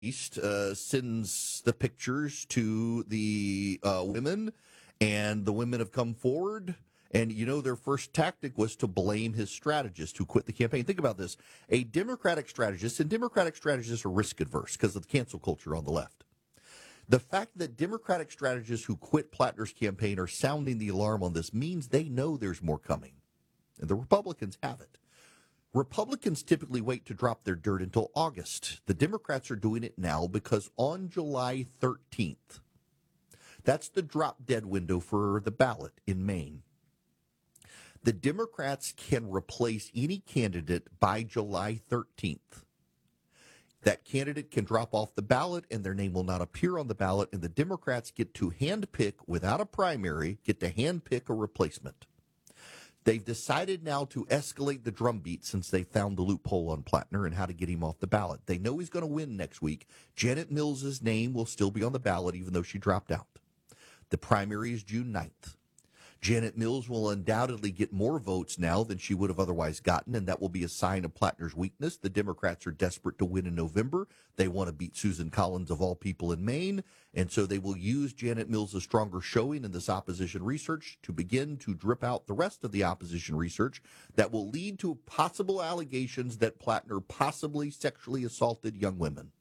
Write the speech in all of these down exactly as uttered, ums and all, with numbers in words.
East uh, sends the pictures to the uh, women, and the women have come forward. And, you know, their first tactic was to blame his strategist who quit the campaign. Think about this. A Democratic strategist, and Democratic strategists are risk adverse because of the cancel culture on the left. The fact that Democratic strategists who quit Plattner's campaign are sounding the alarm on this means they know there's more coming. And the Republicans haven't. Republicans typically wait to drop their dirt until August. The Democrats are doing it now because on July thirteenth, that's the drop dead window for the ballot in Maine. The Democrats can replace any candidate by July thirteenth. That candidate can drop off the ballot and their name will not appear on the ballot, and the Democrats get to handpick, without a primary, get to handpick a replacement. They've decided now to escalate the drumbeat since they found the loophole on Plattner and how to get him off the ballot. They know he's going to win next week. Janet Mills' name will still be on the ballot even though she dropped out. The primary is June ninth. Janet Mills will undoubtedly get more votes now than she would have otherwise gotten, and that will be a sign of Plattner's weakness. The Democrats are desperate to win in November. They want to beat Susan Collins, of all people, in Maine, and so they will use Janet Mills' stronger showing in this opposition research to begin to drip out the rest of the opposition research that will lead to possible allegations that Plattner possibly sexually assaulted young women.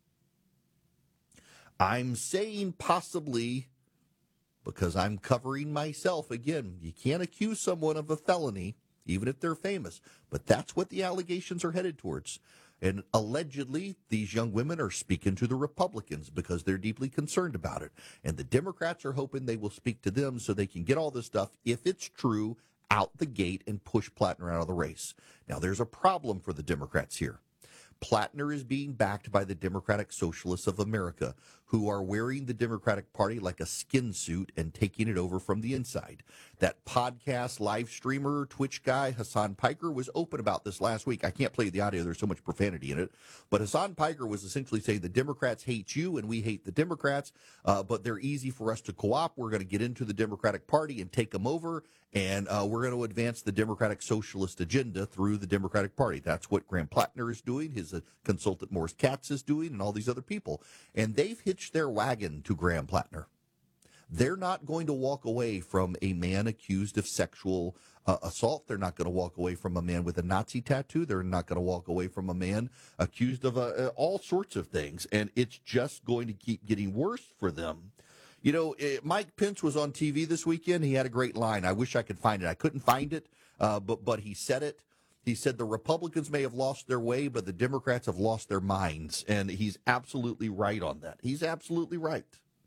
I'm saying possibly because I'm covering myself. Again, you can't accuse someone of a felony, even if they're famous. But that's what the allegations are headed towards. And allegedly, these young women are speaking to the Republicans because they're deeply concerned about it. And the Democrats are hoping they will speak to them so they can get all this stuff, if it's true, out the gate and push Plattner out of the race. Now, there's a problem for the Democrats here. Plattner is being backed by the Democratic Socialists of America, who are wearing the Democratic Party like a skin suit and taking it over from the inside. That podcast live streamer, Twitch guy, Hassan Piker, was open about this last week. I can't play the audio. There's so much profanity in it. But Hassan Piker was essentially saying the Democrats hate you and we hate the Democrats, uh, but they're easy for us to co-opt. We're going to get into the Democratic Party and take them over, and uh, we're going to advance the Democratic Socialist agenda through the Democratic Party. That's what Graham Plattner is doing. His uh, consultant Morris Katz is doing, and all these other people. And they've hitched their wagon to Graham Plattner. They're not going to walk away from a man accused of sexual uh, assault. They're not going to walk away from a man with a Nazi tattoo. They're not going to walk away from a man accused of uh, uh, all sorts of things. And it's just going to keep getting worse for them. You know, uh, Mike Pence was on T V this weekend. He had a great line. I wish I could find it. I couldn't find it, uh, but but he said it. He said the Republicans may have lost their way, but the Democrats have lost their minds. And he's absolutely right on that. He's absolutely right.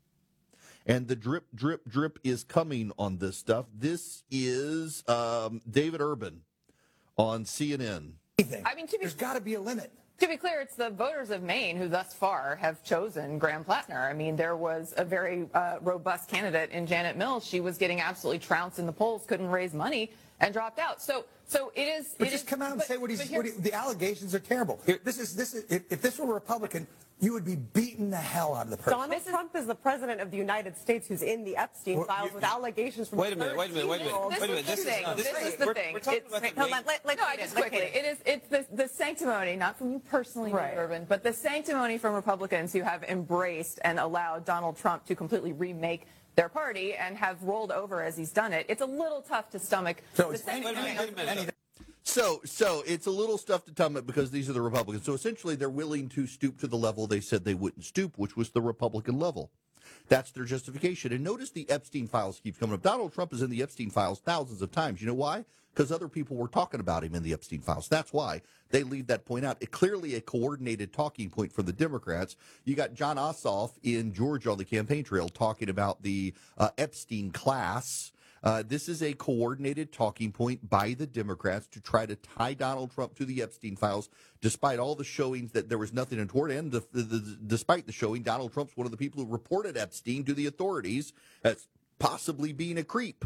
And the drip, drip, drip is coming on this stuff. This is um, David Urban on C N N. I mean, to be, there's got to be a limit. To be clear, it's the voters of Maine who thus far have chosen Graham Plattner. I mean, there was a very uh, robust candidate in Janet Mills. She was getting absolutely trounced in the polls, couldn't raise money, and dropped out. So, so it is. But it just is, come out and but, say what he's. What he, here's- the allegations are terrible. This is this is. If, if this were a Republican, you would be beating the hell out of the person. Donald Trump is the president of the United States who's in the Epstein Well, files you- with allegations from Wait a minute, wait a minute, wait a minute, This wait a minute. is the This thing. is This this is the we're, thing. We're talking It's- about the Hold main- on, let, let No, Kate just in, let quickly. Kate in. It is. It's the, the sanctimony, not from you personally, Right. Urban, but the sanctimony from Republicans who have embraced and allowed Donald Trump to completely remake their party and have rolled over as he's done it. It's a little tough to stomach. So the it's- Wait a minute, sanctimony wait a of- minute. Any- So, so it's a little stuff to tell them because these are the Republicans. So essentially, they're willing to stoop to the level they said they wouldn't stoop, which was the Republican level. That's their justification. And notice the Epstein files keep coming up. Donald Trump is in the Epstein files thousands of times. You know why? Because other people were talking about him in the Epstein files. That's why they leave that point out. It clearly a coordinated talking point for the Democrats. You got John Ossoff in Georgia on the campaign trail talking about the uh, Epstein class. Uh, this is a coordinated talking point by the Democrats to try to tie Donald Trump to the Epstein files, despite all the showings that there was nothing untoward. And the, the, the, despite the showing, Donald Trump's one of the people who reported Epstein to the authorities as possibly being a creep.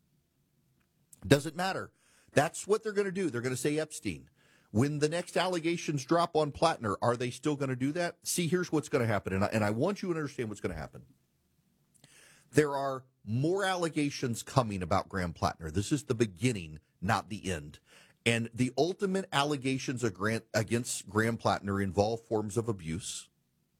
Doesn't matter. That's what they're going to do. They're going to say Epstein. When the next allegations drop on Plattner, are they still going to do that? See, here's what's going to happen, and I, and I want you to understand what's going to happen. There are more allegations coming about Graham Plattner. This is the beginning, not the end. And the ultimate allegations against Graham Plattner involve forms of abuse.